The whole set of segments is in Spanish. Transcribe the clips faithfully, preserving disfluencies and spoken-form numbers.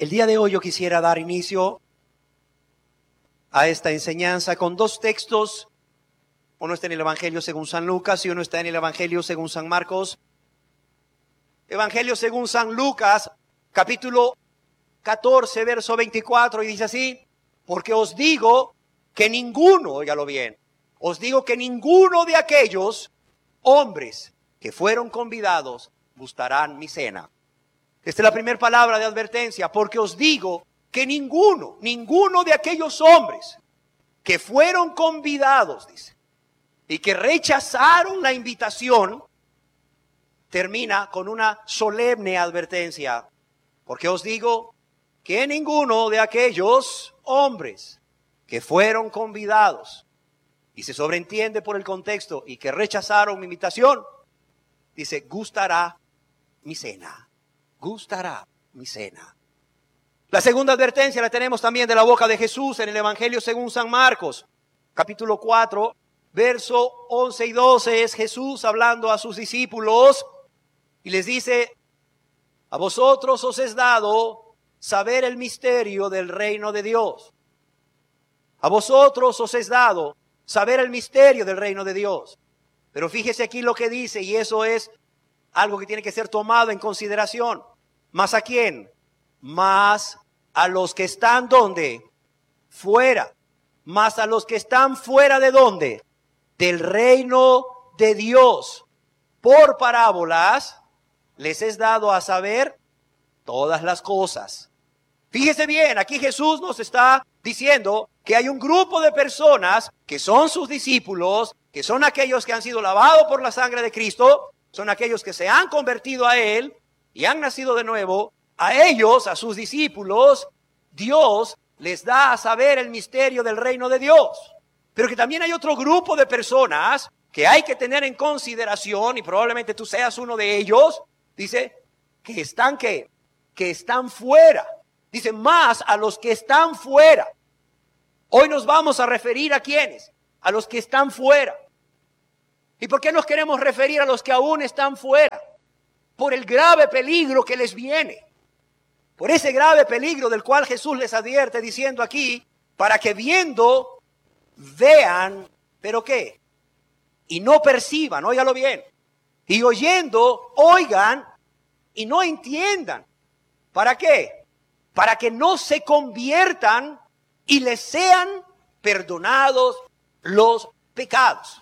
El día de hoy yo quisiera dar inicio a esta enseñanza con dos textos. Uno está en el Evangelio según San Lucas y uno está en el Evangelio según San Marcos. Evangelio según San Lucas, capítulo catorce, verso veinticuatro, y dice así: porque os digo que ninguno, óigalo bien, os digo que ninguno de aquellos hombres que fueron convidados gustarán mi cena. Esta es la primera palabra de advertencia, porque os digo que ninguno, ninguno de aquellos hombres que fueron convidados, dice, y que rechazaron la invitación, termina con una solemne advertencia. Porque os digo que ninguno de aquellos hombres que fueron convidados, y se sobreentiende por el contexto, y que rechazaron mi invitación, dice, gustará mi cena. Gustará mi cena. La segunda advertencia la tenemos también de la boca de Jesús en el Evangelio según San Marcos, capítulo cuatro, verso once y doce. Es Jesús hablando a sus discípulos y les dice: a vosotros os es dado saber el misterio del reino de Dios. A vosotros os es dado saber el misterio del reino de Dios. Pero fíjese aquí lo que dice, y eso es algo que tiene que ser tomado en consideración. ¿Más a quién? Más a los que están ¿dónde? Fuera. Más a los que están fuera ¿de dónde? Del reino de Dios. Por parábolas les es dado a saber todas las cosas. Fíjese bien, aquí Jesús nos está diciendo que hay un grupo de personas que son sus discípulos, que son aquellos que han sido lavados por la sangre de Cristo, son aquellos que se han convertido a Él y han nacido de nuevo. A ellos, a sus discípulos, Dios les da a saber el misterio del reino de Dios. Pero que también hay otro grupo de personas que hay que tener en consideración, y probablemente tú seas uno de ellos. Dice que están ¿qué? Que están fuera. Dice más a los que están fuera. Hoy nos vamos a referir a ¿quiénes? A los que están fuera. ¿Y por qué nos queremos referir a los que aún están fuera? Por el grave peligro que les viene. Por ese grave peligro del cual Jesús les advierte diciendo aquí, para que viendo, vean, ¿pero qué? Y no perciban, óigalo bien. Y oyendo, oigan y no entiendan. ¿Para qué? Para que no se conviertan y les sean perdonados los pecados.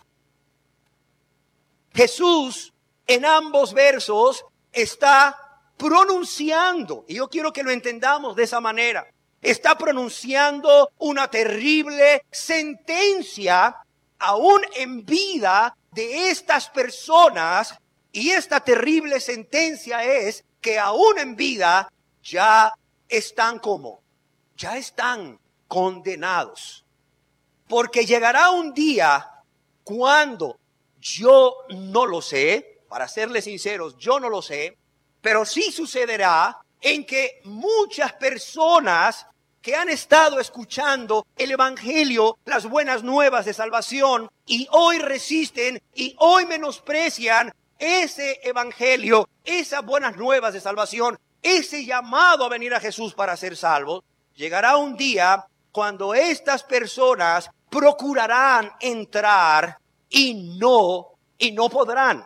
Jesús en ambos versos está pronunciando, y yo quiero que lo entendamos de esa manera, está pronunciando una terrible sentencia aún en vida de estas personas, y esta terrible sentencia es que aún en vida ya están como, ya están condenados. Porque llegará un día cuando, yo no lo sé, para serles sinceros, yo no lo sé, pero sí sucederá en que muchas personas que han estado escuchando el Evangelio, las buenas nuevas de salvación, y hoy resisten y hoy menosprecian ese Evangelio, esas buenas nuevas de salvación, ese llamado a venir a Jesús para ser salvos, llegará un día cuando estas personas procurarán entrar y no, y no podrán.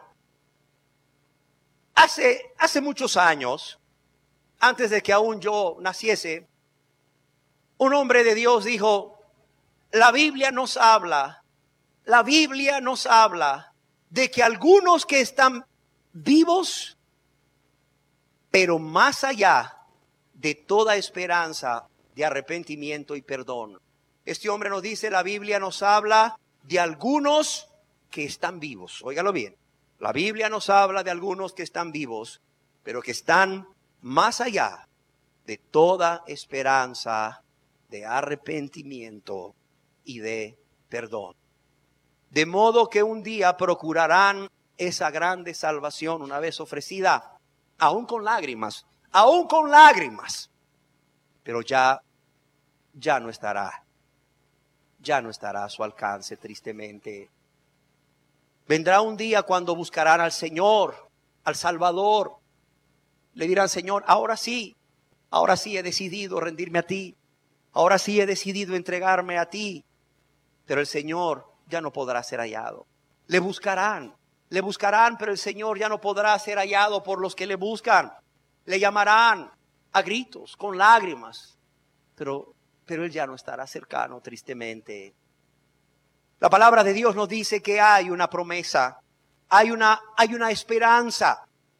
Hace, hace muchos años, antes de que aún yo naciese, un hombre de Dios dijo: la Biblia nos habla, la Biblia nos habla de que algunos que están vivos, pero más allá de toda esperanza de arrepentimiento y perdón. Este hombre nos dice, la Biblia nos habla de algunos que están vivos. Óigalo bien. La Biblia nos habla de algunos que están vivos, pero que están más allá de toda esperanza de arrepentimiento y de perdón. De modo que un día procurarán esa grande salvación una vez ofrecida, aún con lágrimas, aún con lágrimas, pero ya, ya no estará, ya no estará a su alcance, tristemente. Vendrá un día cuando buscarán al Señor, al Salvador. Le dirán, Señor, ahora sí, ahora sí he decidido rendirme a ti, ahora sí he decidido entregarme a ti. Pero el Señor ya no podrá ser hallado. Le buscarán, le buscarán, pero el Señor ya no podrá ser hallado por los que le buscan. Le llamarán a gritos, con lágrimas, pero, pero Él ya no estará cercano, tristemente. La palabra de Dios nos dice que hay una promesa, hay una, hay una esperanza.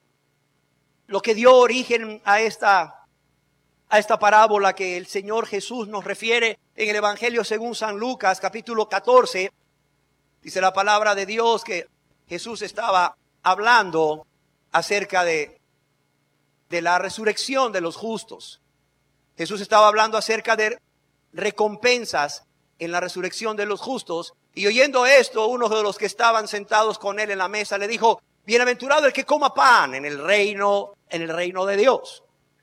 Lo que dio origen a esta, a esta parábola que el Señor Jesús nos refiere en el Evangelio según San Lucas, capítulo catorce, dice la palabra de Dios que Jesús estaba hablando acerca de, de la resurrección de los justos. Jesús estaba hablando acerca de recompensas en la resurrección de los justos. Y oyendo esto, uno de los que estaban sentados con él en la mesa le dijo: bienaventurado el que coma pan en el reino, en el reino de Dios.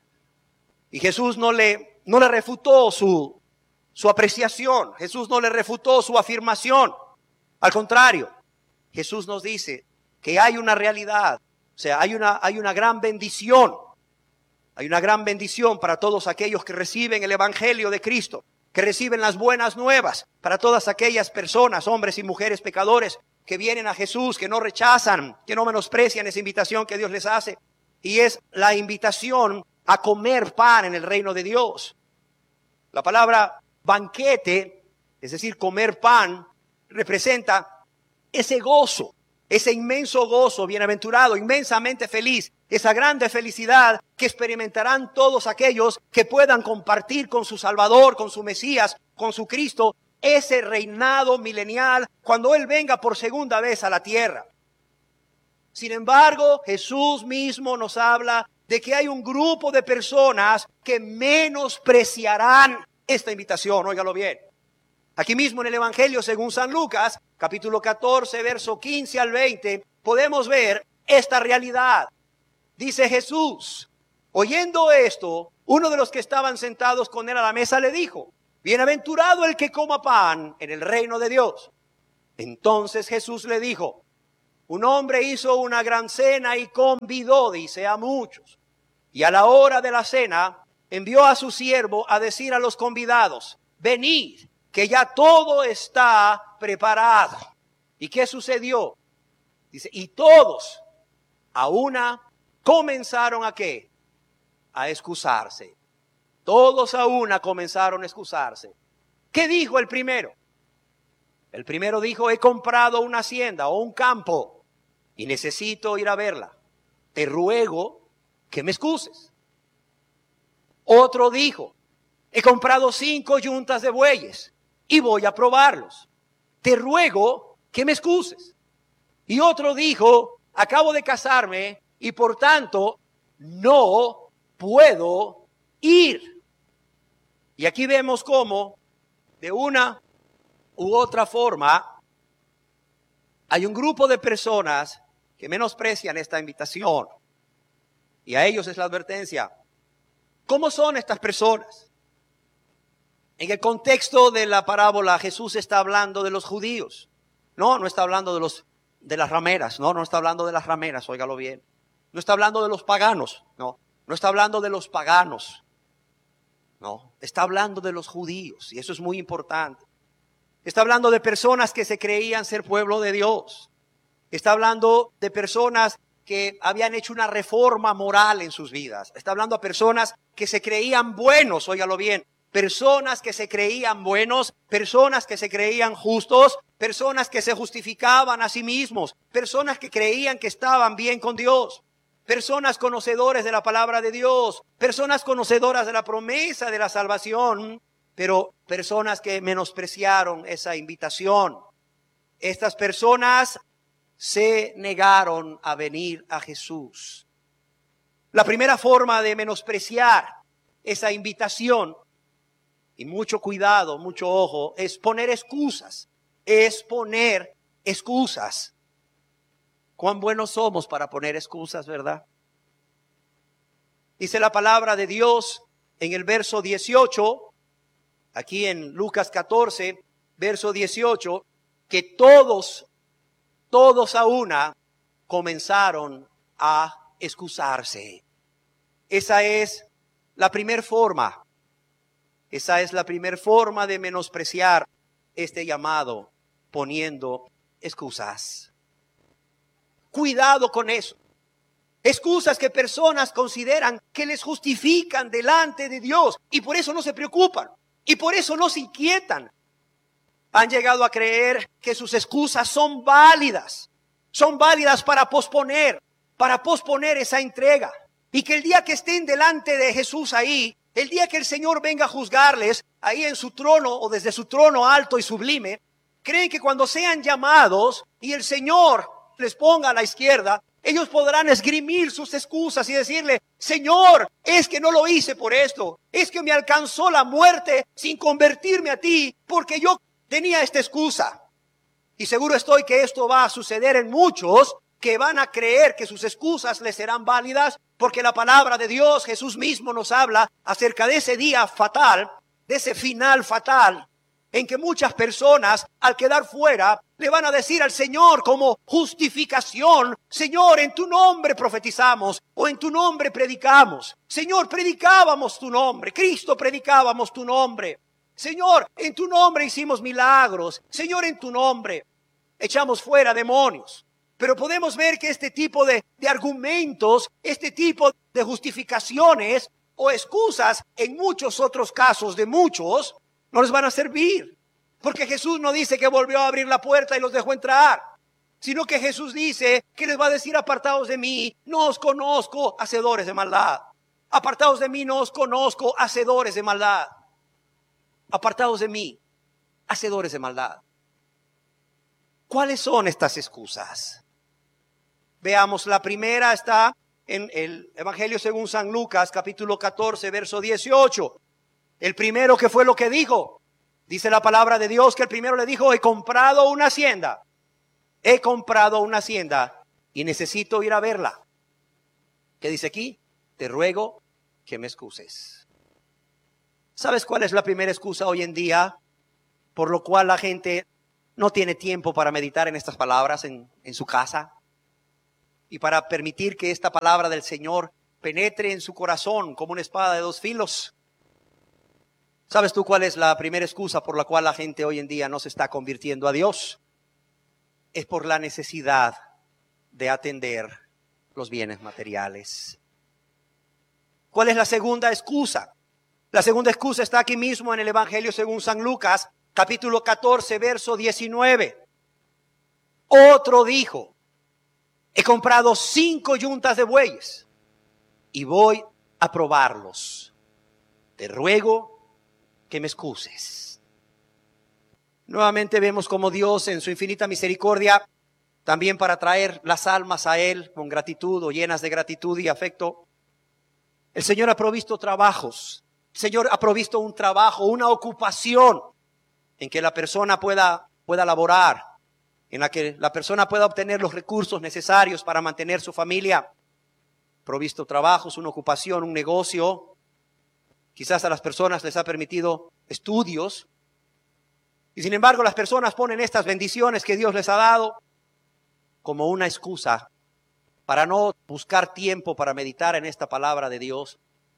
Y Jesús no le, no le refutó su, su apreciación. Jesús no le refutó su afirmación. Al contrario, Jesús nos dice que hay una realidad, o sea, hay una, hay una gran bendición. Hay una gran bendición para todos aquellos que reciben el Evangelio de Cristo, que reciben las buenas nuevas, para todas aquellas personas, hombres y mujeres pecadores, que vienen a Jesús, que no rechazan, que no menosprecian esa invitación que Dios les hace. Y es la invitación a comer pan en el reino de Dios. La palabra banquete, es decir, comer pan, representa ese gozo, ese inmenso gozo, bienaventurado, inmensamente feliz, esa grande felicidad que experimentarán todos aquellos que puedan compartir con su Salvador, con su Mesías, con su Cristo, ese reinado milenial cuando Él venga por segunda vez a la tierra. Sin embargo, Jesús mismo nos habla de que hay un grupo de personas que menospreciarán esta invitación. Óigalo bien. Aquí mismo en el Evangelio según San Lucas, capítulo catorce, verso quince al veinte, podemos ver esta realidad. Dice Jesús: oyendo esto, uno de los que estaban sentados con él a la mesa le dijo: bienaventurado el que coma pan en el reino de Dios. Entonces Jesús le dijo: un hombre hizo una gran cena y convidó, dice, a muchos. Y a la hora de la cena envió a su siervo a decir a los convidados: venid, que ya todo está preparado. ¿Y qué sucedió? Dice, y todos a una comenzaron a ¿qué? A excusarse. Todos a una comenzaron a excusarse. ¿Qué dijo el primero? El primero dijo: he comprado una hacienda o un campo y necesito ir a verla. Te ruego que me excuses. Otro dijo: he comprado cinco yuntas de bueyes y voy a probarlos. Te ruego que me excuses. Y otro dijo: acabo de casarme y por tanto no puedo ir. Y aquí vemos cómo de una u otra forma hay un grupo de personas que menosprecian esta invitación. Y a ellos es la advertencia. ¿Cómo son estas personas? En el contexto de la parábola, Jesús está hablando de los judíos. No, no está hablando de los de las rameras. No, no está hablando de las rameras, óigalo bien. No está hablando de los paganos. No, no está hablando de los paganos. No, está hablando de los judíos. Y eso es muy importante. Está hablando de personas que se creían ser pueblo de Dios. Está hablando de personas que habían hecho una reforma moral en sus vidas. Está hablando a personas que se creían buenos, óigalo bien. Personas que se creían buenos, personas que se creían justos, personas que se justificaban a sí mismos, personas que creían que estaban bien con Dios, personas conocedores de la palabra de Dios, personas conocedoras de la promesa de la salvación, pero personas que menospreciaron esa invitación. Estas personas se negaron a venir a Jesús. La primera forma de menospreciar esa invitación, y mucho cuidado, mucho ojo, es poner excusas, es poner excusas. Cuán buenos somos para poner excusas, ¿verdad? Dice la palabra de Dios en el verso dieciocho, aquí en Lucas catorce, verso dieciocho, que todos, todos a una comenzaron a excusarse. Esa es la primer forma. Esa es la primer forma de menospreciar este llamado, poniendo excusas. Cuidado con eso. Excusas que personas consideran que les justifican delante de Dios y por eso no se preocupan y por eso no se inquietan. Han llegado a creer que sus excusas son válidas, son válidas para posponer, para posponer esa entrega. Y que el día que estén delante de Jesús ahí, el día que el Señor venga a juzgarles, ahí en su trono o desde su trono alto y sublime, creen que cuando sean llamados y el Señor les ponga a la izquierda, ellos podrán esgrimir sus excusas y decirle, Señor, es que no lo hice por esto, es que me alcanzó la muerte sin convertirme a ti, porque yo tenía esta excusa. Y seguro estoy que esto va a suceder en muchos que van a creer que sus excusas les serán válidas, porque la palabra de Dios, Jesús mismo nos habla acerca de ese día fatal, de ese final fatal, en que muchas personas al quedar fuera le van a decir al Señor como justificación, Señor, en tu nombre profetizamos o en tu nombre predicamos. Señor, predicábamos tu nombre, Cristo predicábamos tu nombre. Señor, en tu nombre hicimos milagros. Señor, en tu nombre echamos fuera demonios. Pero podemos ver que este tipo de, de argumentos, este tipo de justificaciones o excusas en muchos otros casos de muchos, no les van a servir. Porque Jesús no dice que volvió a abrir la puerta y los dejó entrar, sino que Jesús dice que les va a decir, apartaos de mí, no os conozco, hacedores de maldad. Apartaos de mí, no os conozco, hacedores de maldad. Apartados de mí, hacedores de maldad. ¿Cuáles son estas excusas? Veamos, la primera está en el Evangelio según San Lucas, capítulo catorce, verso dieciocho. El primero, que fue lo que dijo, dice la palabra de Dios que el primero le dijo, he comprado una hacienda, he comprado una hacienda y necesito ir a verla. ¿Qué dice aquí? Te ruego que me excuses. ¿Sabes cuál es la primera excusa hoy en día por lo cual la gente no tiene tiempo para meditar en estas palabras en, en su casa? Y para permitir que esta palabra del Señor penetre en su corazón como una espada de dos filos. ¿Sabes tú cuál es la primera excusa por la cual la gente hoy en día no se está convirtiendo a Dios? Es por la necesidad de atender los bienes materiales. ¿Cuál es la segunda excusa? La segunda excusa está aquí mismo en el Evangelio según San Lucas, capítulo catorce, verso diecinueve. Otro dijo, he comprado cinco yuntas de bueyes y voy a probarlos. Te ruego que me excuses. Nuevamente vemos como Dios en su infinita misericordia, también para traer las almas a Él con gratitud o llenas de gratitud y afecto, el Señor ha provisto trabajos. El Señor ha provisto un trabajo, una ocupación en que la persona pueda, pueda laborar, en la que la persona pueda obtener los recursos necesarios para mantener su familia. Provisto trabajos, una ocupación, un negocio. Quizás a las personas les ha permitido estudios. Y sin embargo las personas ponen estas bendiciones que Dios les ha dado como una excusa para no buscar tiempo para meditar en esta palabra de Dios.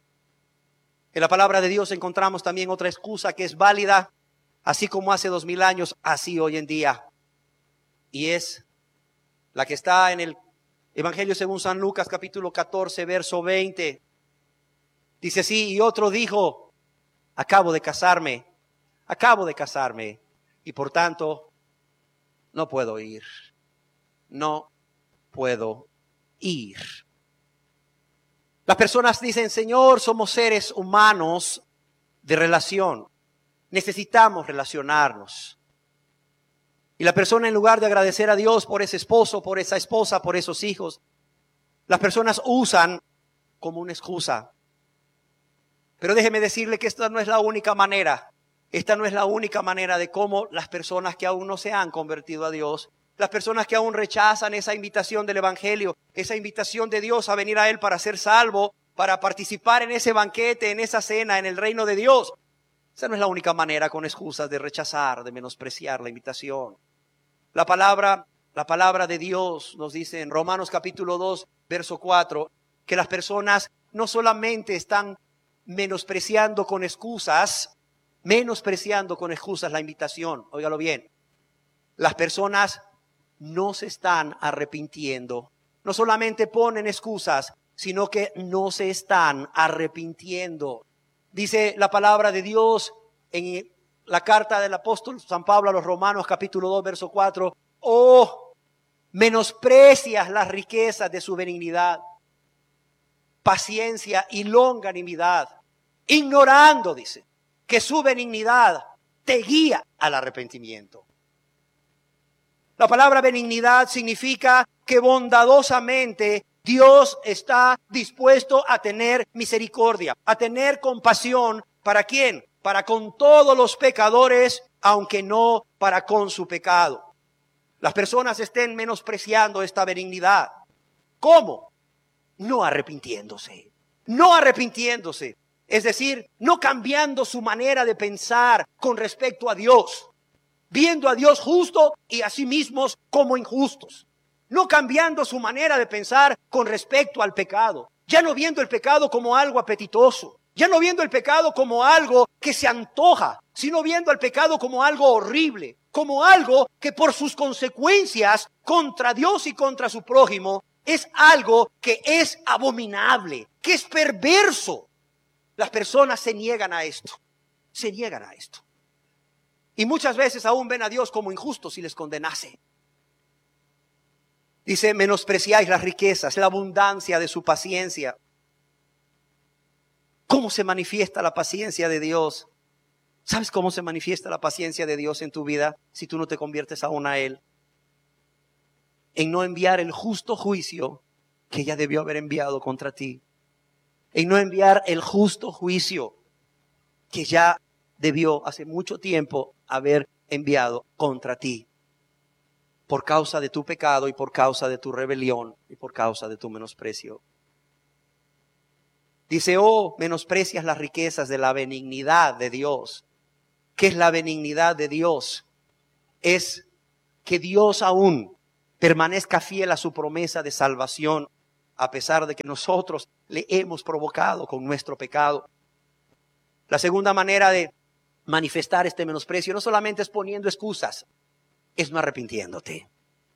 En la palabra de Dios encontramos también otra excusa que es válida, así como hace dos mil años, así hoy en día. Y es la que está en el Evangelio según San Lucas, capítulo catorce, verso veinte. Dice así, y otro dijo, acabo de casarme, acabo de casarme, y por tanto no puedo ir, no puedo ir. Las personas dicen, Señor, somos seres humanos de relación. Necesitamos relacionarnos. Y la persona, en lugar de agradecer a Dios por ese esposo, por esa esposa, por esos hijos, las personas usan como una excusa. Pero déjeme decirle que esta no es la única manera. Esta no es la única manera de cómo las personas que aún no se han convertido a Dios, las personas que aún rechazan esa invitación del Evangelio, esa invitación de Dios a venir a Él para ser salvo, para participar en ese banquete, en esa cena, en el reino de Dios. Esa no es la única manera con excusas de rechazar, de menospreciar la invitación. La palabra, la palabra de Dios nos dice en Romanos capítulo dos, verso cuatro, que las personas no solamente están menospreciando con excusas, menospreciando con excusas la invitación. Óigalo bien. Las personas no se están arrepintiendo. No solamente ponen excusas, sino que no se están arrepintiendo. Dice la palabra de Dios en la carta del apóstol San Pablo a los Romanos, capítulo dos, verso cuatro. Oh, menosprecias las riquezas de su benignidad, paciencia y longanimidad, ignorando, dice, que su benignidad te guía al arrepentimiento. La palabra benignidad significa que bondadosamente Dios está dispuesto a tener misericordia, a tener compasión. ¿Para quién? Para con todos los pecadores, aunque no para con su pecado. Las personas estén menospreciando esta benignidad. ¿Cómo? No arrepintiéndose. No arrepintiéndose. Es decir, no cambiando su manera de pensar con respecto a Dios. Viendo a Dios justo y a sí mismos como injustos. No cambiando su manera de pensar con respecto al pecado. Ya no viendo el pecado como algo apetitoso. Ya no viendo el pecado como algo que se antoja, sino viendo el pecado como algo horrible, como algo que por sus consecuencias contra Dios y contra su prójimo es algo que es abominable, que es perverso. Las personas se niegan a esto, se niegan a esto. Y muchas veces aún ven a Dios como injusto si les condenase. Dice, menospreciáis las riquezas, la abundancia de su paciencia. ¿Cómo se manifiesta la paciencia de Dios? ¿Sabes cómo se manifiesta la paciencia de Dios en tu vida si tú no te conviertes aún a Él? En no enviar el justo juicio que ya debió haber enviado contra ti. En no enviar el justo juicio que ya debió hace mucho tiempo haber enviado contra ti. Por causa de tu pecado y por causa de tu rebelión y por causa de tu menosprecio. Dice, oh, menosprecias las riquezas de la benignidad de Dios. ¿Qué es la benignidad de Dios? Es que Dios aún permanezca fiel a su promesa de salvación, a pesar de que nosotros le hemos provocado con nuestro pecado. La segunda manera de manifestar este menosprecio no solamente es poniendo excusas, es no arrepintiéndote.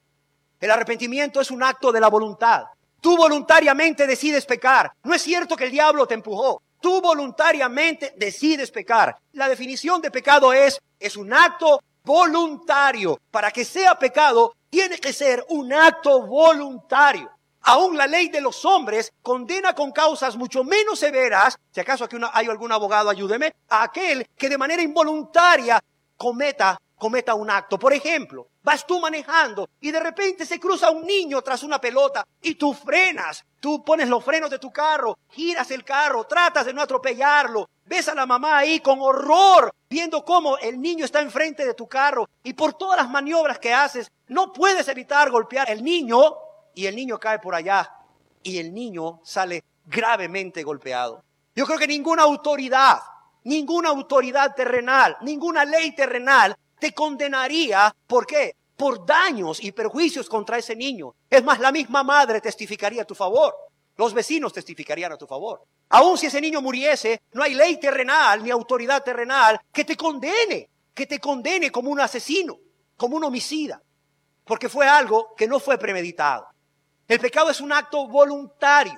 El arrepentimiento es un acto de la voluntad. Tú voluntariamente decides pecar. No es cierto que el diablo te empujó. Tú voluntariamente decides pecar. La definición de pecado es, es un acto voluntario. Para que sea pecado, tiene que ser un acto voluntario. Aún la ley de los hombres condena con causas mucho menos severas, si acaso aquí una, hay algún abogado, ayúdeme, a aquel que de manera involuntaria cometa, cometa un acto. Por ejemplo, vas tú manejando y de repente se cruza un niño tras una pelota y tú frenas, tú pones los frenos de tu carro, giras el carro, tratas de no atropellarlo, ves a la mamá ahí con horror, viendo cómo el niño está enfrente de tu carro y por todas las maniobras que haces, no puedes evitar golpear al niño y el niño cae por allá y el niño sale gravemente golpeado. Yo creo que ninguna autoridad, ninguna autoridad terrenal, ninguna ley terrenal te condenaría. ¿Por qué? Por daños y perjuicios contra ese niño. Es más, la misma madre testificaría a tu favor. Los vecinos testificarían a tu favor. Aun si ese niño muriese, no hay ley terrenal ni autoridad terrenal que te condene, que te condene como un asesino, como un homicida. Porque fue algo que no fue premeditado. El pecado es un acto voluntario.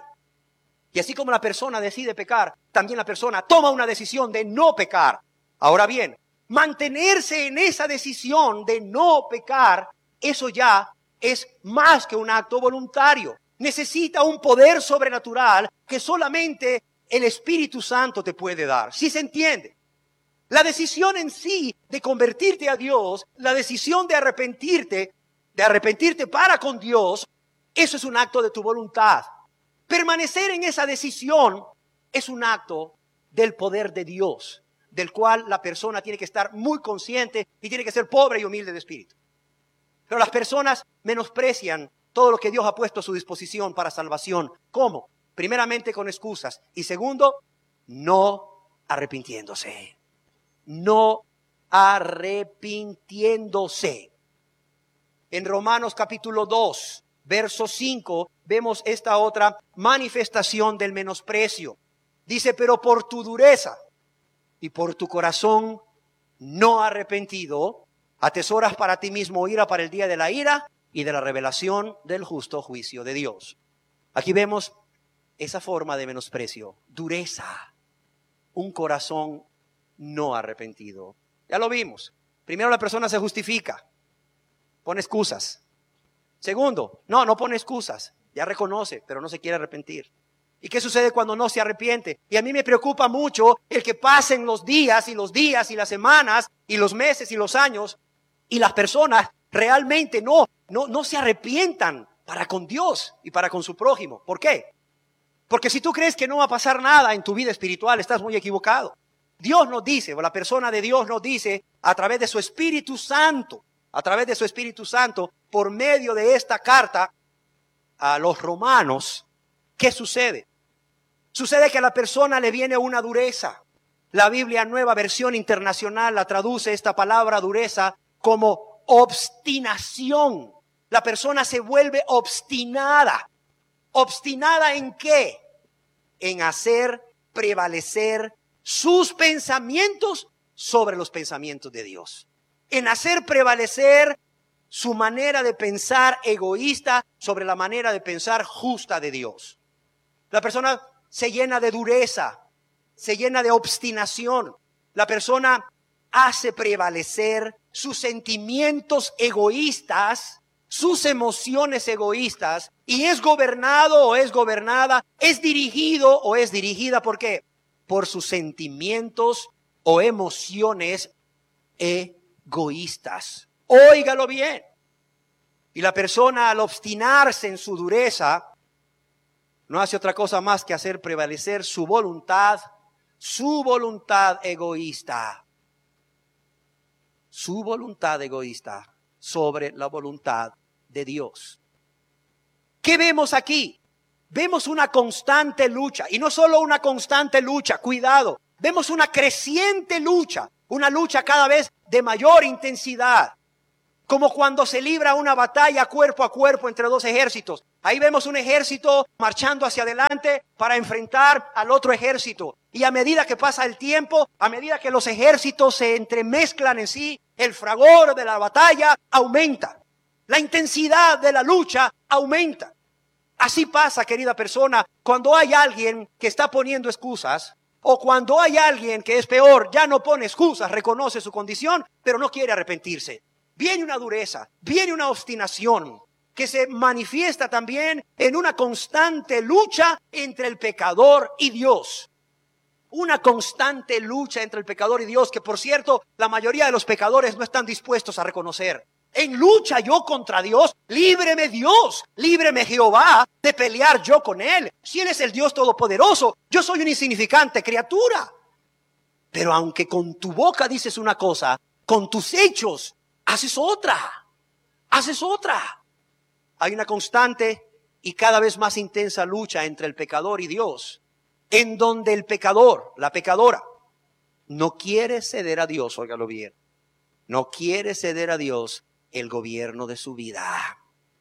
Y así como la persona decide pecar, también la persona toma una decisión de no pecar. Ahora bien, mantenerse en esa decisión de no pecar, eso ya es más que un acto voluntario. Necesita un poder sobrenatural que solamente el Espíritu Santo te puede dar. ¿Sí se entiende? La decisión en sí de convertirte a Dios, la decisión de arrepentirte, de arrepentirte para con Dios, eso es un acto de tu voluntad. Permanecer en esa decisión es un acto del poder de Dios, del cual la persona tiene que estar muy consciente y tiene que ser pobre y humilde de espíritu. Pero las personas menosprecian todo lo que Dios ha puesto a su disposición para salvación. ¿Cómo? Primeramente con excusas y segundo, no arrepintiéndose. No arrepintiéndose. En Romanos capítulo dos, verso cinco, vemos esta otra manifestación del menosprecio. Dice, pero por tu dureza y por tu corazón no arrepentido, atesoras para ti mismo ira para el día de la ira y de la revelación del justo juicio de Dios. Aquí vemos esa forma de menosprecio, dureza, un corazón no arrepentido. Ya lo vimos. Primero, la persona se justifica, pone excusas. Segundo, no, no pone excusas, ya reconoce, pero no se quiere arrepentir. ¿Y qué sucede cuando no se arrepiente? Y a mí me preocupa mucho el que pasen los días y los días y las semanas y los meses y los años y las personas realmente no, no, no se arrepientan para con Dios y para con su prójimo. ¿Por qué? Porque si tú crees que no va a pasar nada en tu vida espiritual, estás muy equivocado. Dios nos dice, o la persona de Dios nos dice, a través de su Espíritu Santo, a través de su Espíritu Santo, por medio de esta carta a los romanos, ¿qué sucede? Sucede que a la persona le viene una dureza. La Biblia Nueva Versión Internacional la traduce esta palabra dureza como obstinación. La persona se vuelve obstinada. ¿Obstinada en qué? En hacer prevalecer sus pensamientos sobre los pensamientos de Dios. En hacer prevalecer su manera de pensar egoísta sobre la manera de pensar justa de Dios. La persona se llena de dureza, se llena de obstinación. La persona hace prevalecer sus sentimientos egoístas, sus emociones egoístas, y es gobernado o es gobernada, es dirigido o es dirigida, ¿por qué? Por sus sentimientos o emociones egoístas. Óigalo bien. Y la persona, al obstinarse en su dureza, no hace otra cosa más que hacer prevalecer su voluntad, su voluntad egoísta, su voluntad egoísta sobre la voluntad de Dios. ¿Qué vemos aquí? Vemos una constante lucha, y no solo una constante lucha, cuidado, vemos una creciente lucha, una lucha cada vez de mayor intensidad. Como cuando se libra una batalla cuerpo a cuerpo entre dos ejércitos. Ahí vemos un ejército marchando hacia adelante para enfrentar al otro ejército. Y a medida que pasa el tiempo, a medida que los ejércitos se entremezclan en sí, el fragor de la batalla aumenta. La intensidad de la lucha aumenta. Así pasa, querida persona, cuando hay alguien que está poniendo excusas, o cuando hay alguien que es peor, ya no pone excusas, reconoce su condición, pero no quiere arrepentirse. Viene una dureza, viene una obstinación que se manifiesta también en una constante lucha entre el pecador y Dios. Una constante lucha entre el pecador y Dios que, por cierto, la mayoría de los pecadores no están dispuestos a reconocer. En lucha yo contra Dios, líbreme Dios, líbreme Jehová de pelear yo con Él. Si Él es el Dios todopoderoso, yo soy una insignificante criatura. Pero aunque con tu boca dices una cosa, con tus hechos haces otra, haces otra. Hay una constante y cada vez más intensa lucha entre el pecador y Dios, en donde el pecador, la pecadora, no quiere ceder a Dios, óigalo bien, no quiere ceder a Dios el gobierno de su vida.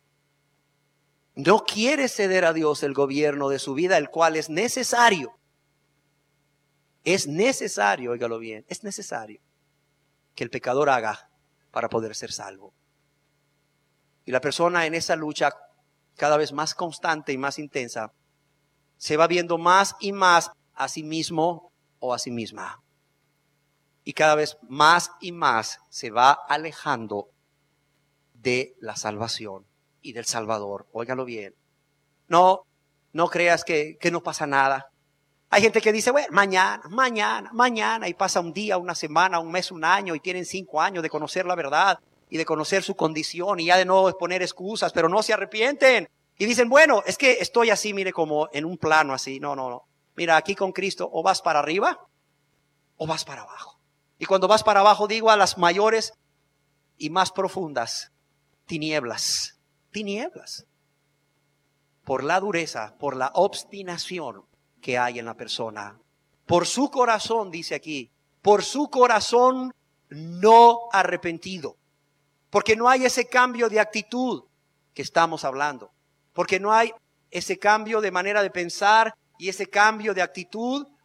No quiere ceder a Dios el gobierno de su vida, el cual es necesario. Es necesario, óigalo bien, es necesario que el pecador haga para poder ser salvo. Y la persona en esa lucha cada vez más constante y más intensa se va viendo más y más a sí mismo o a sí misma. Y cada vez más y más se va alejando de la salvación y del Salvador. Óigalo bien. No, no creas que, que no pasa nada. Hay gente que dice, bueno, mañana, mañana, mañana, y pasa un día, una semana, un mes, un año, y tienen cinco años de conocer la verdad y de conocer su condición, y ya de nuevo es poner excusas, pero no se arrepienten. Y dicen, bueno, es que estoy así, mire, como en un plano así. No, no, no. Mira, aquí con Cristo, o vas para arriba, o vas para abajo. Y cuando vas para abajo, digo a las mayores y más profundas tinieblas, tinieblas. Por la dureza, por la obstinación que hay en la persona. Por su corazón, dice aquí, por su corazón no arrepentido. Porque no hay ese cambio de actitud que estamos hablando. Porque no hay ese cambio de manera de pensar y ese cambio de actitud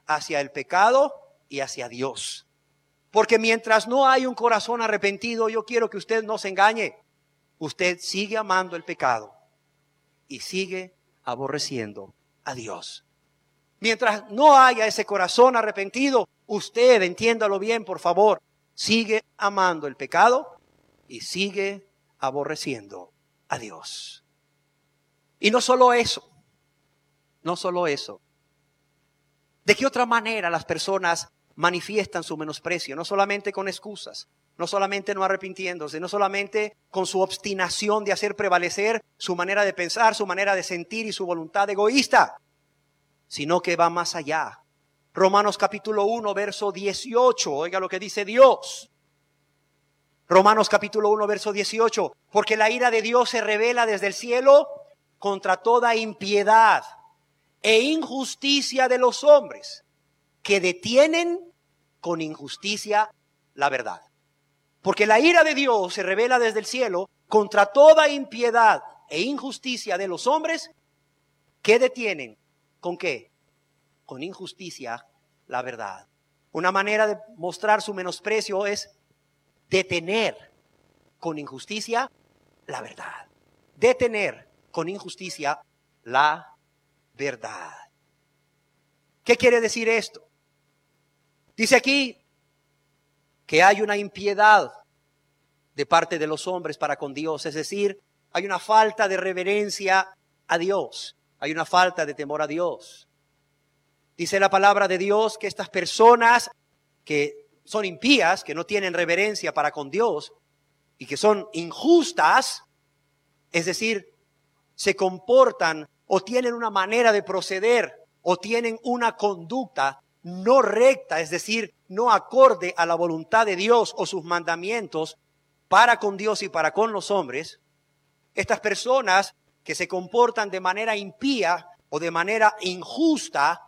hacia el pecado y hacia Dios. Porque mientras no hay un corazón arrepentido, yo quiero que usted no se engañe. Usted sigue amando el pecado y sigue aborreciendo a Dios. Mientras no haya ese corazón arrepentido, usted, entiéndalo bien, por favor, sigue amando el pecado y sigue aborreciendo a Dios. Y no solo eso, no solo eso. ¿De qué otra manera las personas manifiestan su menosprecio? No solamente con excusas, no solamente no arrepintiéndose, no solamente con su obstinación de hacer prevalecer su manera de pensar, su manera de sentir y su voluntad egoísta, sino que va más allá. Romanos capítulo uno, verso dieciocho, oiga lo que dice Dios. Romanos capítulo uno, verso dieciocho, porque la ira de Dios se revela desde el cielo contra toda impiedad e injusticia de los hombres, que detienen con injusticia la verdad. Porque la ira de Dios se revela desde el cielo contra toda impiedad e injusticia de los hombres, que detienen, ¿con qué? Con injusticia la verdad. Una manera de mostrar su menosprecio es detener con injusticia la verdad. Detener con injusticia la verdad. ¿Qué quiere decir esto? Dice aquí que hay una impiedad de parte de los hombres para con Dios, es decir, hay una falta de reverencia a Dios, hay una falta de temor a Dios. Dice la palabra de Dios que estas personas que son impías, que no tienen reverencia para con Dios y que son injustas, es decir, se comportan o tienen una manera de proceder o tienen una conducta no recta, es decir, no acorde a la voluntad de Dios o sus mandamientos para con Dios y para con los hombres. Estas personas que se comportan de manera impía o de manera injusta,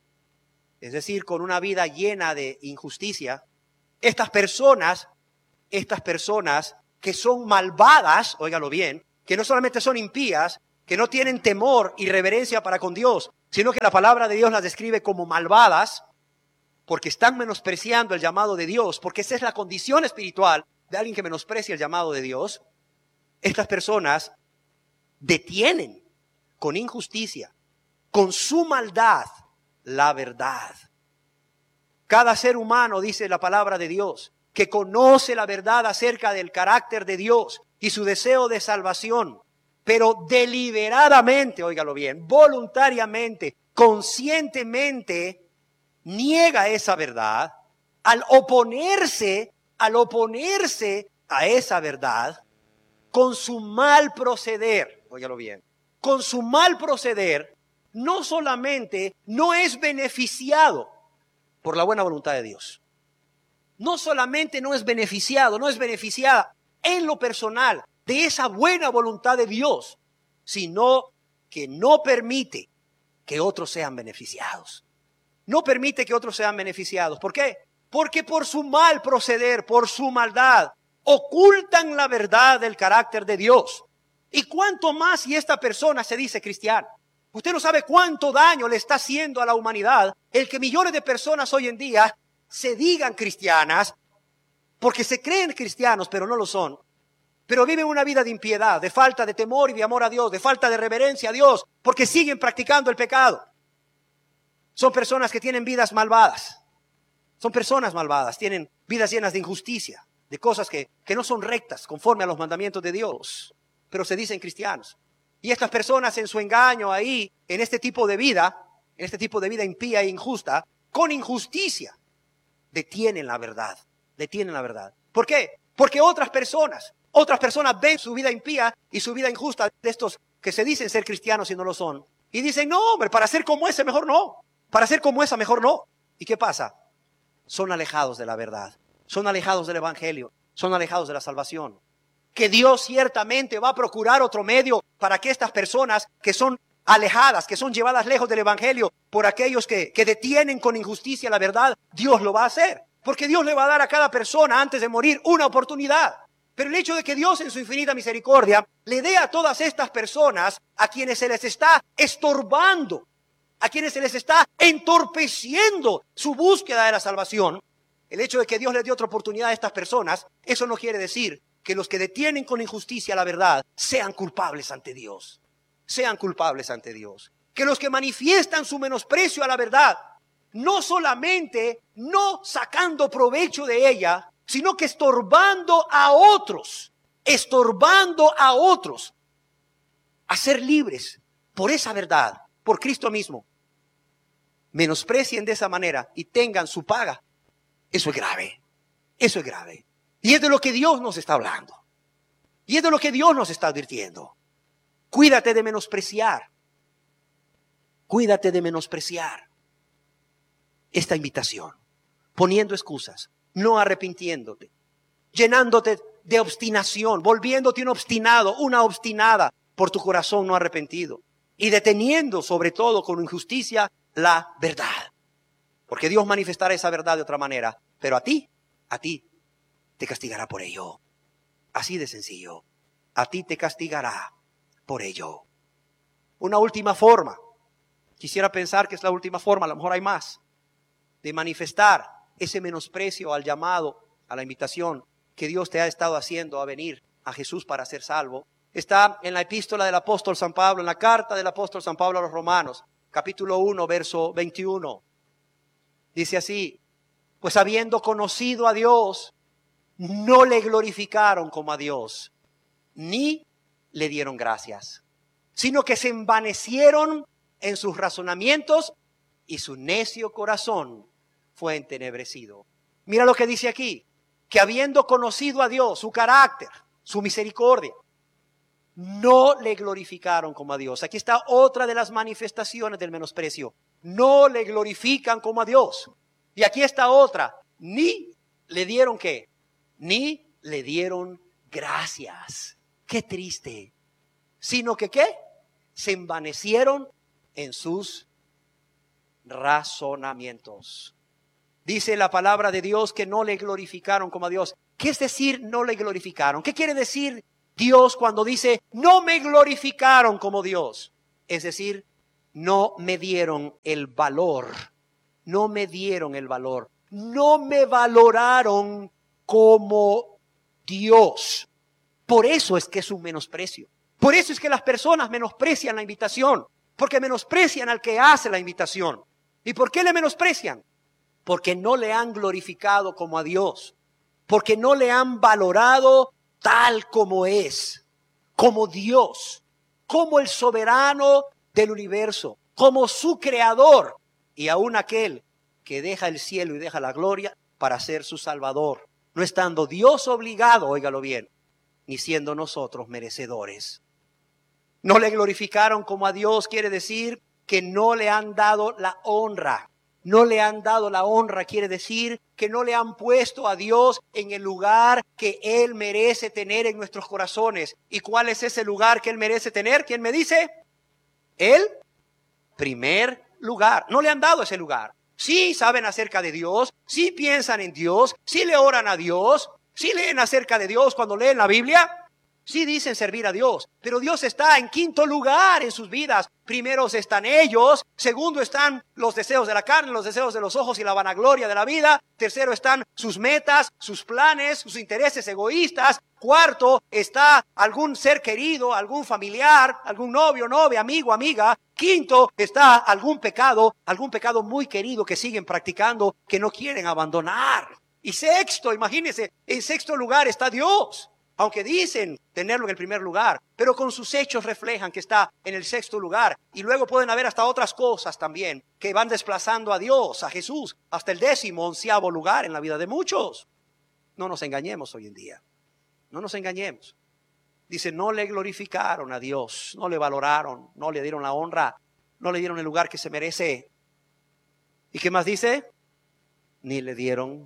es decir, con una vida llena de injusticia, estas personas, estas personas que son malvadas, óigalo bien, que no solamente son impías, que no tienen temor y reverencia para con Dios, sino que la palabra de Dios las describe como malvadas, porque están menospreciando el llamado de Dios, porque esa es la condición espiritual de alguien que menosprecia el llamado de Dios. Estas personas detienen con injusticia, con su maldad, la verdad. Cada ser humano, dice la palabra de Dios, que conoce la verdad acerca del carácter de Dios y su deseo de salvación, pero deliberadamente, óigalo bien, voluntariamente, conscientemente, niega esa verdad. Al oponerse, al oponerse a esa verdad, con su mal proceder, óigalo bien, con su mal proceder, no solamente no es beneficiado por la buena voluntad de Dios, no solamente no es beneficiado, no es beneficiada en lo personal de esa buena voluntad de Dios, sino que no permite que otros sean beneficiados. No permite que otros sean beneficiados. ¿Por qué? Porque por su mal proceder, por su maldad, ocultan la verdad del carácter de Dios. Y cuánto más si esta persona se dice cristiana. Usted no sabe cuánto daño le está haciendo a la humanidad el que millones de personas hoy en día se digan cristianas, porque se creen cristianos, pero no lo son. Pero viven una vida de impiedad, de falta de temor y de amor a Dios, de falta de reverencia a Dios, porque siguen practicando el pecado. Son personas que tienen vidas malvadas. Son personas malvadas, tienen vidas llenas de injusticia, de cosas que, que no son rectas conforme a los mandamientos de Dios, pero se dicen cristianos. Y estas personas en su engaño ahí, en este tipo de vida, en este tipo de vida impía e injusta, con injusticia, detienen la verdad, detienen la verdad. ¿Por qué? Porque otras personas, otras personas ven su vida impía y su vida injusta de estos que se dicen ser cristianos y no lo son. Y dicen, no hombre, para ser como ese mejor no, para ser como esa mejor no. ¿Y qué pasa? Son alejados de la verdad, son alejados del evangelio, son alejados de la salvación. Que Dios ciertamente va a procurar otro medio para que estas personas que son alejadas, que son llevadas lejos del evangelio por aquellos que, que detienen con injusticia la verdad, Dios lo va a hacer. Porque Dios le va a dar a cada persona antes de morir una oportunidad. Pero el hecho de que Dios en su infinita misericordia le dé a todas estas personas a quienes se les está estorbando a quienes se les está entorpeciendo su búsqueda de la salvación. El hecho de que Dios les dio otra oportunidad a estas personas, eso no quiere decir que los que detienen con injusticia la verdad sean culpables ante Dios. Sean culpables ante Dios. Que los que manifiestan su menosprecio a la verdad, no solamente no sacando provecho de ella, sino que estorbando a otros, estorbando a otros a ser libres por esa verdad, por Cristo mismo, menosprecien de esa manera y tengan su paga. Eso es grave, eso es grave. Y es de lo que Dios nos está hablando. Y es de lo que Dios nos está advirtiendo. Cuídate de menospreciar. Cuídate de menospreciar esta invitación, poniendo excusas, no arrepintiéndote, llenándote de obstinación, volviéndote un obstinado, una obstinada por tu corazón no arrepentido y deteniendo sobre todo con injusticia la verdad. Porque Dios manifestará esa verdad de otra manera, pero a ti, a ti te castigará por ello. Así de sencillo, a ti te castigará por ello. Una última forma, quisiera pensar que es la última forma, a lo mejor hay más, de manifestar ese menosprecio al llamado, a la invitación que Dios te ha estado haciendo a venir a Jesús para ser salvo. Está en la epístola del apóstol San Pablo, en la carta del apóstol San Pablo a los Romanos, capítulo uno, verso veintiuno. Dice así: pues habiendo conocido a Dios, no le glorificaron como a Dios, ni le dieron gracias, sino que se envanecieron en sus razonamientos y su necio corazón fue entenebrecido. Mira lo que dice aquí, que habiendo conocido a Dios, su carácter, su misericordia, no le glorificaron como a Dios. Aquí está otra de las manifestaciones del menosprecio. No le glorifican como a Dios. Y aquí está otra. Ni le dieron ¿qué? Ni le dieron gracias. Qué triste. Sino que ¿qué? Se envanecieron en sus razonamientos. Dice la palabra de Dios que no le glorificaron como a Dios. ¿Qué es decir no le glorificaron? ¿Qué quiere decir Dios cuando dice no me glorificaron como Dios? Es decir, no me dieron el valor. No me dieron el valor. No me valoraron como Dios. Por eso es que es un menosprecio. Por eso es que las personas menosprecian la invitación. Porque menosprecian al que hace la invitación. ¿Y por qué le menosprecian? Porque no le han glorificado como a Dios. Porque no le han valorado tal como es. Como Dios. Como el soberano del universo. Como su creador. Y aún aquel que deja el cielo y deja la gloria para ser su salvador. No estando Dios obligado, óigalo bien, ni siendo nosotros merecedores. No le glorificaron como a Dios, quiere decir que no le han dado la honra. No le han dado la honra, quiere decir que no le han puesto a Dios en el lugar que Él merece tener en nuestros corazones. ¿Y cuál es ese lugar que Él merece tener? ¿Quién me dice? El primer lugar. No le han dado ese lugar. Sí saben acerca de Dios, sí piensan en Dios, sí le oran a Dios, sí leen acerca de Dios cuando leen la Biblia. Sí dicen servir a Dios, pero Dios está en quinto lugar en sus vidas. Primero están ellos, segundo están los deseos de la carne, los deseos de los ojos y la vanagloria de la vida. Tercero están sus metas, sus planes, sus intereses egoístas. Cuarto está algún ser querido, algún familiar, algún novio, novia, amigo, amiga. Quinto está algún pecado, algún pecado muy querido que siguen practicando, que no quieren abandonar. Y sexto, imagínense, en sexto lugar está Dios. Aunque dicen tenerlo en el primer lugar, pero con sus hechos reflejan que está en el sexto lugar. Y luego pueden haber hasta otras cosas también que van desplazando a Dios, a Jesús, hasta el décimo, onceavo lugar en la vida de muchos. No nos engañemos hoy en día. No nos engañemos. Dice, no le glorificaron a Dios, no le valoraron, no le dieron la honra, no le dieron el lugar que se merece. ¿Y qué más dice? Ni le dieron,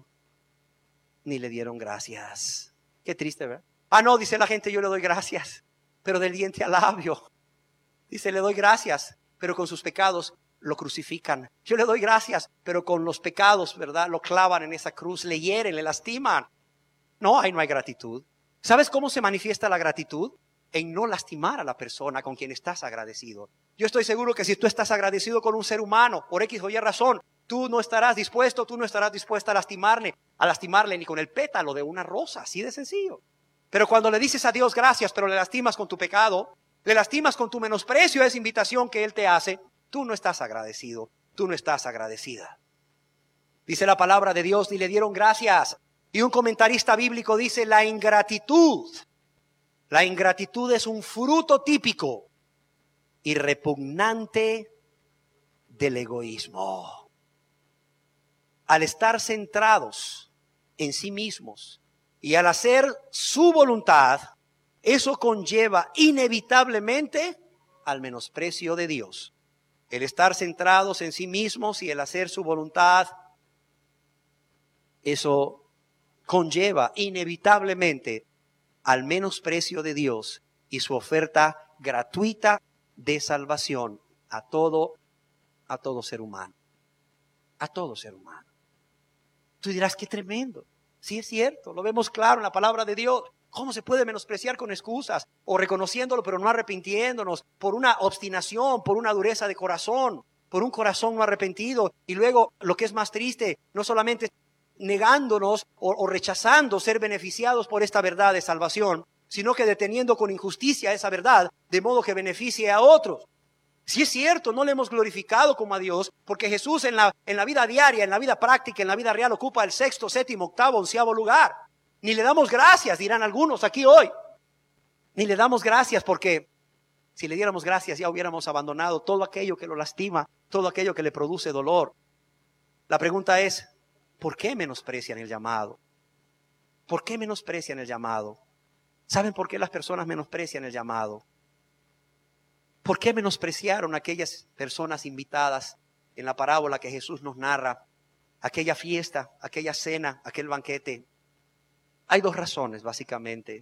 ni le dieron gracias. Qué triste, ¿verdad? Ah, no, dice la gente, yo le doy gracias, pero del diente al labio. Dice, le doy gracias, pero con sus pecados lo crucifican. Yo le doy gracias, pero con los pecados, ¿verdad? Lo clavan en esa cruz, le hieren, le lastiman. No, ahí no hay gratitud. ¿Sabes cómo se manifiesta la gratitud? en no lastimar a la persona con quien estás agradecido. Yo estoy seguro que si tú estás agradecido con un ser humano, por X o Y razón, tú no estarás dispuesto, tú no estarás dispuesta a lastimarle, a lastimarle ni con el pétalo de una rosa, así de sencillo. Pero cuando le dices a Dios gracias, pero le lastimas con tu pecado, le lastimas con tu menosprecio a esa invitación que Él te hace, tú no estás agradecido, tú no estás agradecida. Dice la palabra de Dios, y le dieron gracias. Y un comentarista bíblico dice, la ingratitud, la ingratitud es un fruto típico y repugnante del egoísmo. Al estar centrados en sí mismos y al hacer su voluntad, eso conlleva inevitablemente al menosprecio de Dios. El estar centrados en sí mismos y el hacer su voluntad, eso conlleva inevitablemente al menosprecio de Dios y su oferta gratuita de salvación a todo, a todo ser humano. A todo ser humano. Tú dirás, qué tremendo. Sí, es cierto, lo vemos claro en la palabra de Dios. ¿Cómo se puede menospreciar con excusas o reconociéndolo pero no arrepintiéndonos por una obstinación, por una dureza de corazón, por un corazón no arrepentido? Y luego, lo que es más triste, no solamente negándonos o, o rechazando ser beneficiados por esta verdad de salvación, sino que deteniendo con injusticia esa verdad, de modo que beneficie a otros. Si es cierto, no le hemos glorificado como a Dios, porque Jesús en la, en la vida diaria, en la vida práctica, en la vida real, ocupa el sexto, séptimo, octavo, onceavo lugar. Ni le damos gracias, dirán algunos aquí hoy. Ni le damos gracias porque si le diéramos gracias ya hubiéramos abandonado todo aquello que lo lastima, todo aquello que le produce dolor. La pregunta es, ¿por qué menosprecian el llamado? ¿Por qué menosprecian el llamado? ¿Saben por qué las personas menosprecian el llamado? ¿Por qué menospreciaron a aquellas personas invitadas en la parábola que Jesús nos narra? Aquella fiesta, aquella cena, aquel banquete. Hay dos razones, básicamente.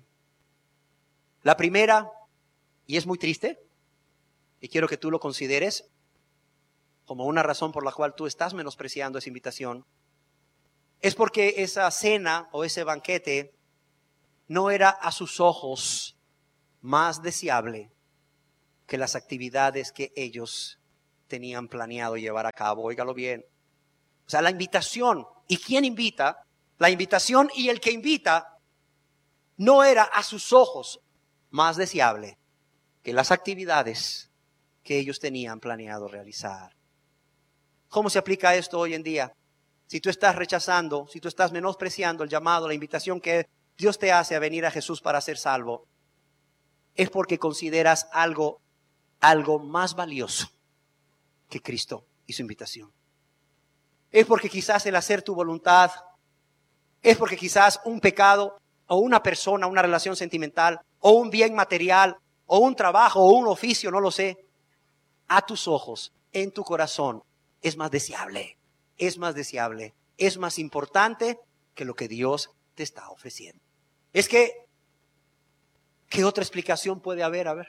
La primera, y es muy triste, y quiero que tú lo consideres como una razón por la cual tú estás menospreciando esa invitación, es porque esa cena o ese banquete no era a sus ojos más deseable que las actividades que ellos tenían planeado llevar a cabo. Óigalo bien. O sea, la invitación, ¿y quién invita? La invitación y el que invita no era a sus ojos más deseable que las actividades que ellos tenían planeado realizar. ¿Cómo se aplica esto hoy en día? Si tú estás rechazando, si tú estás menospreciando el llamado, la invitación que Dios te hace a venir a Jesús para ser salvo, es porque consideras algo, algo más valioso que Cristo y su invitación. Es porque quizás el hacer tu voluntad, es porque quizás un pecado o una persona, una relación sentimental o un bien material o un trabajo o un oficio, no lo sé, a tus ojos, en tu corazón, es más deseable, es más deseable, es más importante que lo que Dios te está ofreciendo. Es que, ¿qué otra explicación puede haber? A ver,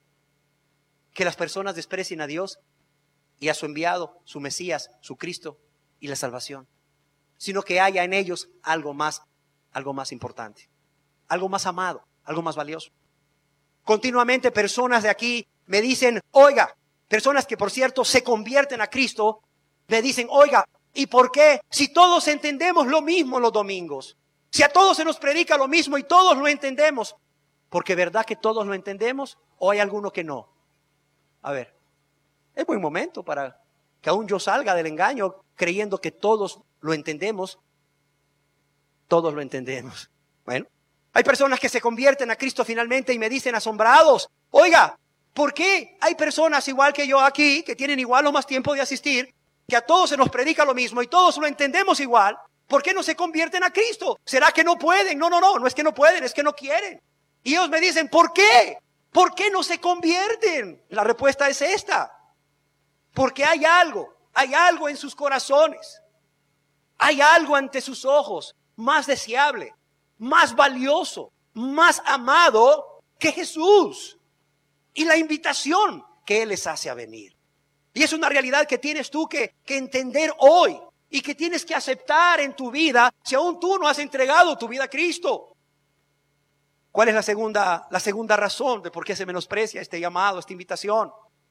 que las personas desprecien a Dios y a su enviado, su Mesías, su Cristo y la salvación, sino que haya en ellos algo más, algo más importante, algo más amado, algo más valioso. Continuamente personas de aquí me dicen, oiga, personas que por cierto se convierten a Cristo, me dicen, oiga, ¿y por qué? Si todos entendemos lo mismo los domingos, si a todos se nos predica lo mismo y todos lo entendemos, ¿porque verdad que todos lo entendemos o hay alguno que no? A ver, es buen momento para que aún yo salga del engaño creyendo que todos lo entendemos. Todos lo entendemos. Bueno, hay personas que se convierten a Cristo finalmente y me dicen asombrados, oiga, ¿por qué hay personas igual que yo aquí, que tienen igual o más tiempo de asistir, que a todos se nos predica lo mismo y todos lo entendemos igual? ¿Por qué no se convierten a Cristo? ¿Será que no pueden? No, no, no, no es que no pueden, es que no quieren. Y ellos me dicen, ¿por qué? ¿Por qué no se convierten? La respuesta es esta. Porque hay algo, hay algo en sus corazones, hay algo ante sus ojos más deseable, más valioso, más amado que Jesús y la invitación que Él les hace a venir. Y es una realidad que tienes tú que, que entender hoy y que tienes que aceptar en tu vida si aún tú no has entregado tu vida a Cristo. ¿Cuál es la segunda, la segunda razón de por qué se menosprecia este llamado, esta invitación?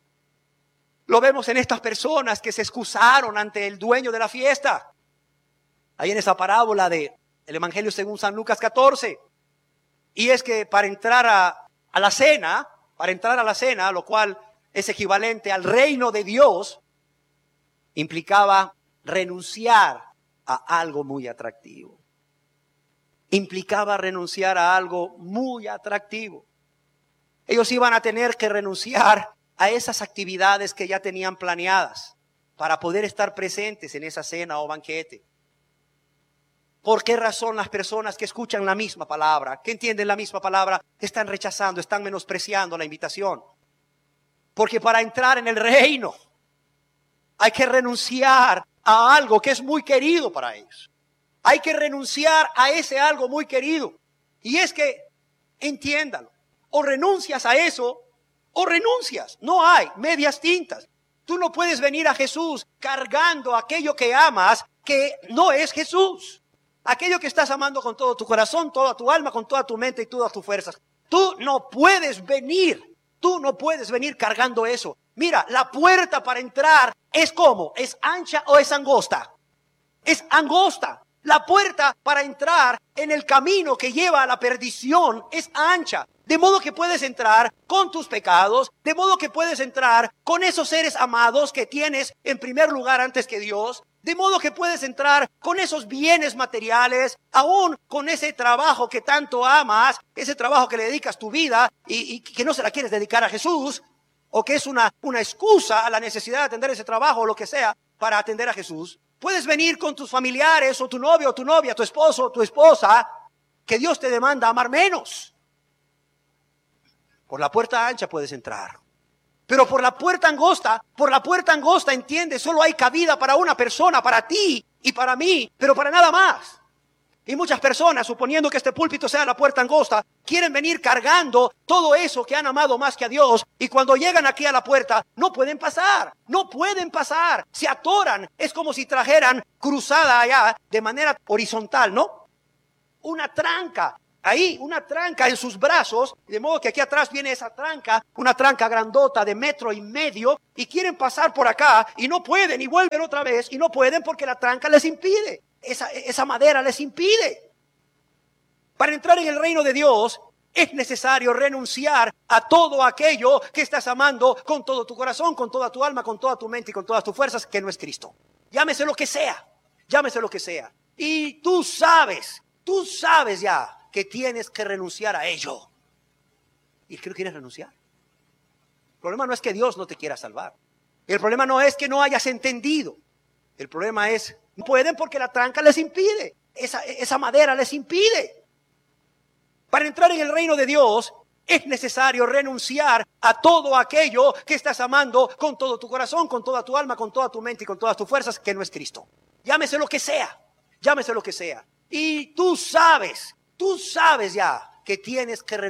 Lo vemos en estas personas que se excusaron ante el dueño de la fiesta. Ahí en esa parábola de el Evangelio según San Lucas catorce. Y es que para entrar a, a la cena, para entrar a la cena, lo cual es equivalente al reino de Dios, implicaba renunciar a algo muy atractivo. Implicaba renunciar a algo muy atractivo. Ellos iban a tener que renunciar a esas actividades que ya tenían planeadas para poder estar presentes en esa cena o banquete. ¿Por qué razón las personas que escuchan la misma palabra, que entienden la misma palabra, están rechazando, están menospreciando la invitación? Porque para entrar en el reino hay que renunciar a algo que es muy querido para ellos. Hay que renunciar a ese algo muy querido. Y es que, entiéndalo, o renuncias a eso o renuncias. No hay medias tintas. Tú no puedes venir a Jesús cargando aquello que amas que no es Jesús. Aquello que estás amando con todo tu corazón, toda tu alma, con toda tu mente y todas tus fuerzas. Tú no puedes venir, tú no puedes venir cargando eso. Mira, la puerta para entrar es ¿cómo? ¿Es ancha o es angosta? Es angosta. La puerta para entrar en el camino que lleva a la perdición es ancha. De modo que puedes entrar con tus pecados, de modo que puedes entrar con esos seres amados que tienes en primer lugar antes que Dios, de modo que puedes entrar con esos bienes materiales, aún con ese trabajo que tanto amas, ese trabajo que le dedicas tu vida y, y que no se la quieres dedicar a Jesús, o que es una, una excusa a la necesidad de atender ese trabajo o lo que sea para atender a Jesús. Puedes venir con tus familiares o tu novio o tu novia, tu esposo o tu esposa, que Dios te demanda amar menos. Por la puerta ancha puedes entrar. Pero por la puerta angosta, por la puerta angosta, entiende, solo hay cabida para una persona, para ti y para mí, pero para nada más. Y muchas personas, suponiendo que este púlpito sea la puerta angosta, quieren venir cargando todo eso que han amado más que a Dios. Y cuando llegan aquí a la puerta, no pueden pasar, no pueden pasar, se atoran. Es como si trajeran cruzada allá de manera horizontal, ¿no? Una tranca, ahí una tranca en sus brazos, de modo que aquí atrás viene esa tranca, una tranca grandota de metro y medio, y quieren pasar por acá y no pueden, y vuelven otra vez, y no pueden porque la tranca les impide. Esa, esa madera les impide. Para entrar en el reino de Dios es necesario renunciar a todo aquello que estás amando con todo tu corazón, con toda tu alma, con toda tu mente y con todas tus fuerzas, que no es Cristo. Llámese lo que sea, llámese lo que sea. Y tú sabes, tú sabes ya que tienes que renunciar a ello. ¿Y qué no quieres renunciar? El problema no es que Dios no te quiera salvar. El problema no es que no hayas entendido. El problema es, no pueden porque la tranca les impide. Esa, esa madera les impide. Para entrar en el reino de Dios es necesario renunciar a todo aquello que estás amando con todo tu corazón, con toda tu alma, con toda tu mente y con todas tus fuerzas, que no es Cristo. Llámese lo que sea, llámese lo que sea. Y tú sabes, tú sabes ya que tienes que renunciar.